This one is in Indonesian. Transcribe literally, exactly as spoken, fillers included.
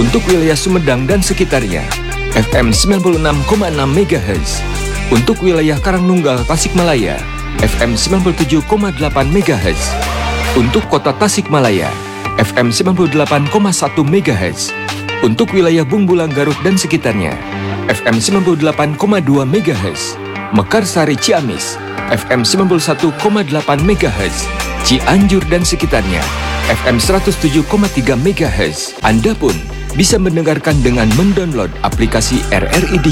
Untuk wilayah Sumedang dan sekitarnya, F M sembilan puluh enam koma enam megahertz. Untuk wilayah Karangnunggal, Tasikmalaya, F M sembilan puluh tujuh koma delapan megahertz. Untuk kota Tasikmalaya, F M sembilan puluh delapan koma satu megahertz. Untuk wilayah Bungbulang, Garut dan sekitarnya, F M sembilan puluh delapan koma dua megahertz. Mekarsari, Ciamis, F M sembilan puluh satu koma delapan megahertz. Cianjur dan sekitarnya, F M seratus tujuh koma tiga megahertz. Anda pun bisa mendengarkan dengan mendownload aplikasi R R I